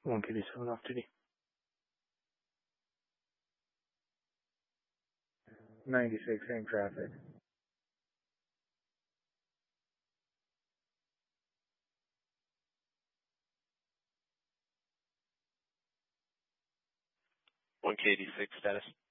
187 off duty. 96 in traffic. K86 status.